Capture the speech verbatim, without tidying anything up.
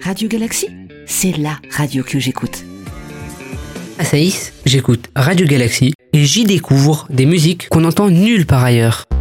Radio Galaxy, c'est la radio que j'écoute. À Saïs, j'écoute Radio Galaxy et j'y découvre des musiques qu'on n'entend nulle part ailleurs.